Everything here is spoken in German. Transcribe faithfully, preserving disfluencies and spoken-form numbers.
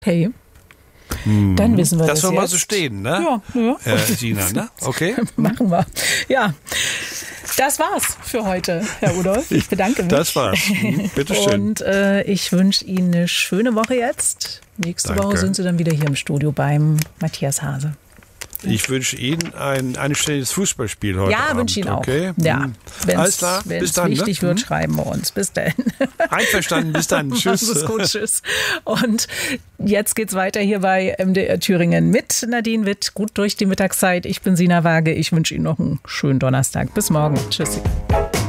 Okay. Dann wissen wir das Das soll jetzt. mal so stehen, ne? Ja, ja. Äh, Sina, ne? Okay. Machen wir. Ja, das war's für heute, Herr Rudolph. Ich bedanke mich. Das war's. Hm, bitteschön. Und äh, ich wünsche Ihnen eine schöne Woche jetzt. Nächste Danke. Woche sind Sie dann wieder hier im Studio beim Matthias Hase. Ich wünsche Ihnen ein anständiges Fußballspiel heute Ja, Abend. wünsche Ihnen auch. Okay? Ja, Hm. wenn's, Alles klar, bis wenn's dann. wichtig ne? wird, Hm. schreiben wir uns. Bis dann. Einverstanden, bis dann. Tschüss. Machen Sie es gut, tschüss. Und jetzt geht's weiter hier bei M D R Thüringen mit Nadine Witt. Gut durch die Mittagszeit. Ich bin Sina Waage. Ich wünsche Ihnen noch einen schönen Donnerstag. Bis morgen. Tschüss.